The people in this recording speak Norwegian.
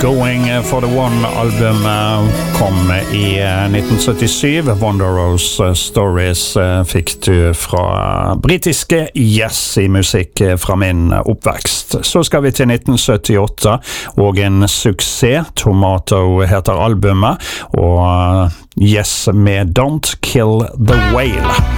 Going for the One-album kom i 1977. Wonderose Stories fikk du fra britiske Yes i musikk fra min oppvekst. Så skal vi til 1978 og en suksess. Tomato heter albumet, og Yes med Don't Kill the Whale.